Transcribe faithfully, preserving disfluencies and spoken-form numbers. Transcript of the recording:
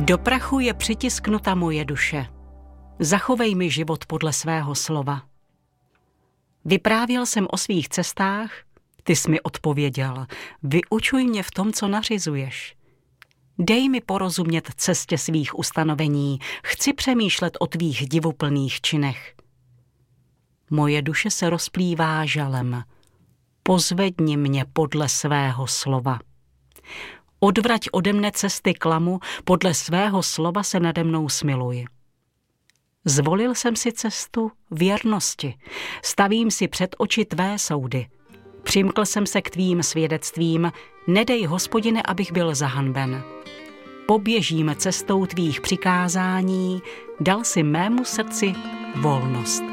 Do prachu je přitisknuta moje duše. Zachovej mi život podle svého slova. Vyprávěl jsem o svých cestách, ty jsi mi odpověděl. Vyučuj mě v tom, co nařizuješ. Dej mi porozumět cestě svých ustanovení, chci přemýšlet o tvých divuplných činech. Moje duše se rozplývá žalem. Pozvedni mě podle svého slova. Odvrať ode mne cesty klamu, podle svého slova se nade mnou smiluj. Zvolil jsem si cestu věrnosti, stavím si před oči tvé soudy. Přimkl jsem se k tvým svědectvím, nedej, Hospodine, abych byl zahanben. Poběžím cestou tvých přikázání, dal si mému srdci volnost.